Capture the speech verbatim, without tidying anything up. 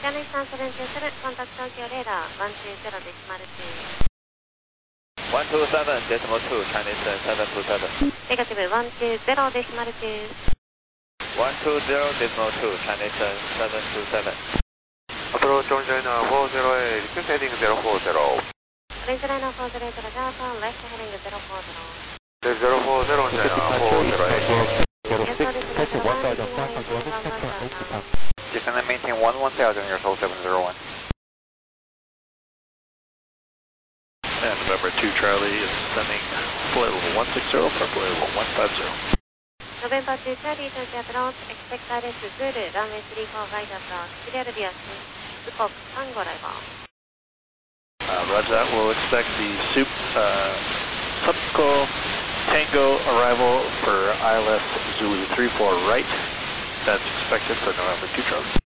Chinese seven two seven, contact Tokyo radar one two zero decimal two. one two seven decimal two, Chinese seven two seven. Negative one two zero decimal two. one two zero decimal two, Chinese seven two seven. Approach on China four zero eight, request heading zero four zero. Ridgeliner four zero eight, Japan, left heading zero four zero. zero four zero on China four zero eight. Descend and maintain one one thousand, your soul seven zero one. And November two Charlie is sending flight level one six zero for flight level one five zero. November two Charlie, Tokyo approach, expect direct Zulu, runway three four right approach, clear via Sukok, Tango arrival. Uh, Roger that, we'll expect the soup, uh, Subco Tango arrival for I L S Zulu three four right. That's expected for November two Charlie.